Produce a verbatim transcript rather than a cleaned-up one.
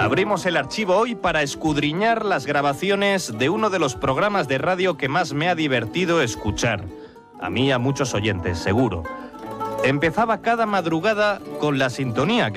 Abrimos el archivo hoy para escudriñar las grabaciones de uno de los programas de radio que más me ha divertido escuchar. A mí y a muchos oyentes, seguro. Empezaba cada madrugada con la sintonía que